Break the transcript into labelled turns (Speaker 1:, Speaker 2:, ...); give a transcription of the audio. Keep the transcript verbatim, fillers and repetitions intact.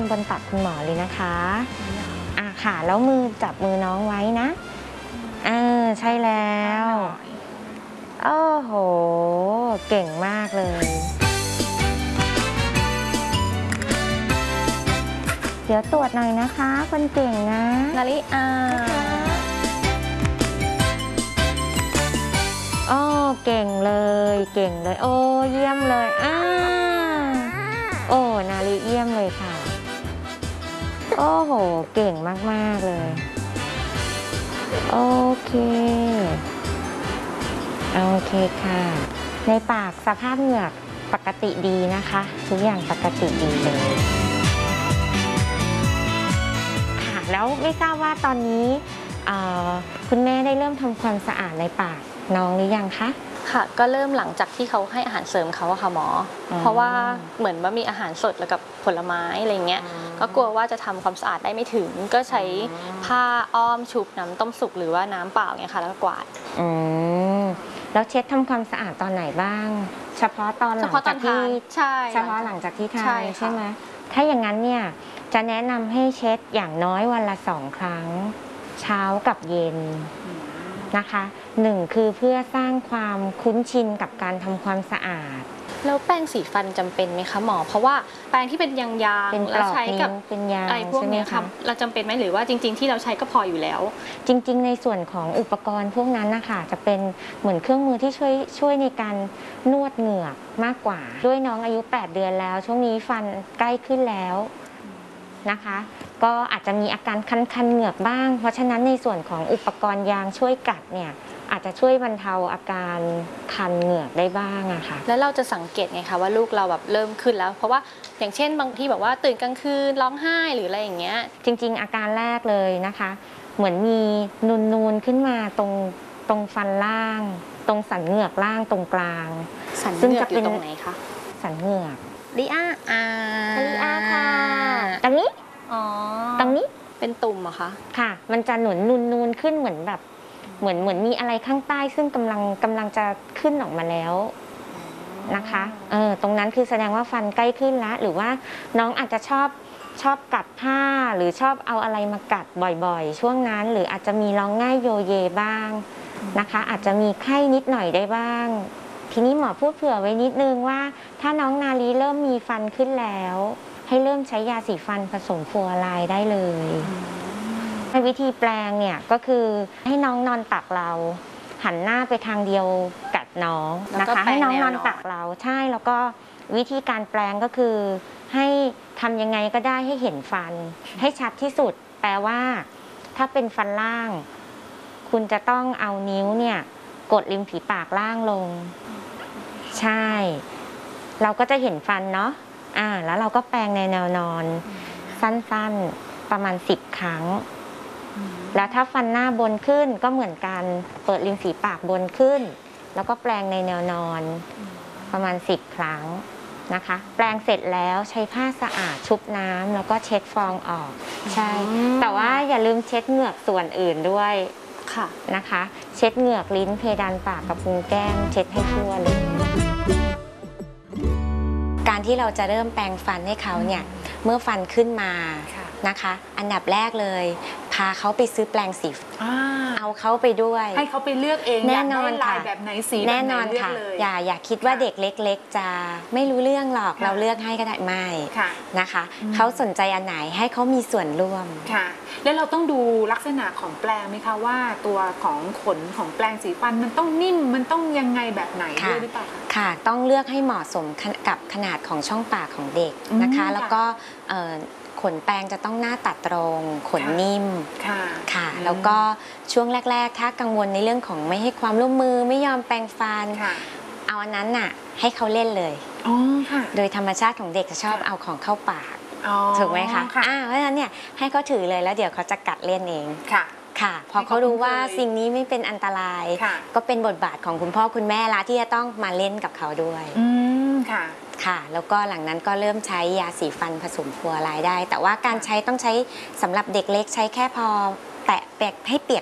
Speaker 1: บนตักคุณหมอเลยนะคะอ่ะค่ะแล้วมือจับมือน้องไว้นะเออใช่แล้วโอ้โหเก่งมากเลยเดี๋ยวตรวจหน่อยนะคะคนเก่งนะ
Speaker 2: นาริอา
Speaker 1: โอ้เก่งเลยเก่งเลยโอ้เยี่ยมเลยอ้าโอ้นาริเยี่ยมเลยค่ะโอ้โหเก่งมากๆเลยโอเคโอเคค่ะในปากสภาพเหงือกปกติดีนะคะทุกอย่างปกติดีเลยค่ะแล้วไม่ทราบว่าตอนนี้คุณแม่ได้เริ่มทำความสะอาดในปากน้องหรือยังคะ
Speaker 2: ค่ะก็เริ่มหลังจากที่เขาให้อาหารเสริมเขาอะค่ะหมอเพราะว่าเหมือนว่ามีอาหารสดแล้วกับผลไม้อะไรเงี้ยก็กลัวว่าจะทำความสะอาดได้ไม่ถึงก็ใช้ผ้าอ้อมชุบน้ำต้มสุกหรือว่าน้ำเปล่าเงี้ยค่ะแล้วก็กวาด
Speaker 1: อืมแล้วเช็ดทำความสะอาดตอนไหนบ้างเฉพาะตอนหลังจากที่
Speaker 2: ใช่
Speaker 1: เฉพาะหลังจากที่ทานใช่ไหมถ้าอย่างนั้นเนี่ยจะแนะนำให้เช็ดอย่างน้อยวันละสองครั้งเช้ากับเย็นนะคะหนึ่งคือเพื่อสร้างความคุ้นชินกับการทำความสะอาด
Speaker 2: แล้วแป้งสีฟันจำเป็นไหมคะหมอเพราะว่าแป้งที่เป็นยางๆแล้วใช้กับ
Speaker 1: เป็นยาง
Speaker 2: ไอ้พวกนี้ค่ะเราจำเป็นไหมหรือว่าจริงๆที่เราใช้ก็พออยู่แล้ว
Speaker 1: จริงๆในส่วนของอุปกรณ์พวกนั้นนะคะจะเป็นเหมือนเครื่องมือที่ช่วยช่วยในการนวดเหงือกมากกว่าด้วยน้องอายุแปดเดือนแล้วช่วงนี้ฟันใกล้ขึ้นแล้วนะคะก็อาจจะมีอาการคันๆเหงือกบ้างเพราะฉะนั้นในส่วนของอุปกรณ์ยางช่วยกัดเนี่ยอาจจะช่วยบรรเทาอาการคันเหงือกได้บ้างอะค่ะ
Speaker 2: แล้วเราจะสังเกตไงคะว่าลูกเราแบบเริ่มขึ้นแล้วเพราะว่าอย่างเช่นบางที่แบบว่าตื่นกลางคืนร้องไห้หรืออะไรอย่างเงี้ย
Speaker 1: จริงๆอาการแรกเลยนะคะเหมือนมีนูนๆขึ้นมาตรงตรงฟันล่างตรงสันเหงือกล่างตรงกลาง
Speaker 2: สันเหงือกอยู่ตรงไหนคะ
Speaker 1: สันเหงือก
Speaker 2: ลิอาอา
Speaker 1: ลิอาค่ะตรงนี้
Speaker 2: อ๋อ
Speaker 1: ตรงนี้
Speaker 2: เป็นตุ่มเหรอคะ
Speaker 1: ค่ะมันจะหนุนนูนๆขึ้นเหมือนแบบเหมือนเหมือนมีอะไรข้างใต้ซึ่งกำลังกำลังจะขึ้นออกมาแล้วนะคะเออตรงนั้นคือแสดงว่าฟันใกล้ขึ้นแล้วหรือว่าน้องอาจจะชอบชอบกัดผ้าหรือชอบเอาอะไรมากัดบ่อยๆช่วงนั้นหรืออาจจะมีร้องง่ายโยเยบ้างนะคะอาจจะมีไข้นิดหน่อยได้บ้างทีนี้หมอพูดเผื่อไว้นิดนึงว่าถ้าน้องนาลีเริ่มมีฟันขึ้นแล้วให้เริ่มใช้ยาสีฟันผสมฟลูออไรด์ได้เลยวิธีแปลงเนี่ยก็คือให้น้องนอนตักเราหันหน้าไปทางเดียวกับน้องนะคะให้น้องนอนตักเราใช่แล้วก็วิธีการแปลงก็คือให้ทำยังไงก็ได้ให้เห็นฟันให้ชัดที่สุดแปลว่าถ้าเป็นฟันล่างคุณจะต้องเอานิ้วเนี่ยกดริมฝีปากล่างลงใช่เราก็จะเห็นฟันเนาะอ่าแล้วเราก็แปลงในแนวนอนสั้นๆประมาณสิบครั้งแล้วถ้าฟันหน้าบนขึ้นก็เหมือนกันเปิดริมฝีปากบนขึ้นแล้วก็แปลงในแนวนอนประมาณสิบครั้งนะคะแปลงเสร็จแล้วใช้ผ้าสะอาดชุบน้ำแล้วก็เช็ดฟองออกใช่แต่ว่าอย่าลืมเช็ดเหงือกส่วนอื่นด้วยค่ะนะคะเช็ดเหงือกลิ้นเพดานปากกระพุ้งแก้มเช็ดให้ทั่วเลยการที่เราจะเริ่มแปรงฟันให้เขาเนี่ยเมื่อฟันขึ้นมานะคะอันดับแรกเลยพาเขาไปซื้อแปรงสีเอาเขาไปด้วย
Speaker 3: ให้เขาไปเลือกเอง
Speaker 1: แน่นอนค่ะ
Speaker 3: แบบไหนสีแน่นอนค่ะ
Speaker 1: อย่าอย่าคิดว่าเด็กเล็กๆจะไม่รู้เรื่องหรอกเราเลือกให้ก็ได้ไม่นะคะเขาสนใจอันไหนให้เขามีส่วนร่วม
Speaker 3: ค่ะแล้วเราต้องดูลักษณะของแปรงไหมคะว่าตัวของขนของแปรงสีฟันมันต้องนิ่มมันต้องยังไงแบบไหนด้วยหรือเปล่า
Speaker 1: ค่ะต้องเลือกให้เหมาะสมกับขนาดของช่องปากของเด็กนะคะแล้วก็ขนแปรงจะต้องหน้าตัดตรงขนนิ่มค่ะแล้วก็ช่วงแรกๆถ้ากังวลในเรื่องของไม่ให้ความร่วมมือไม่ยอมแปรงฟันเอาอันนั้นน่ะให้เขาเล่นเลยโดยธรรมชาติของเด็กจะชอบเอาของเข้าปากถูกไหมคะเพราะฉะนั้นเนี่ยให้เขาถือเลยแล้วเดี๋ยวเขาจะกัดเล่นเองค่ะพอเขารู้ว่าสิ่งนี้ไม่เป็นอันตรายก็เป็นบทบาทของคุณพ่อคุณแม่ละที่จะต้องมาเล่นกับเขาด้วยค่ะค่ะแล้วก็หลังนั้นก็เริ่มใช้ยาสีฟันผสมฟลูออไรด์ได้แต่ว่าการใช้ต้องใช้สำหรับเด็กเล็กใช้แค่พอแตะเปียกให้เปียก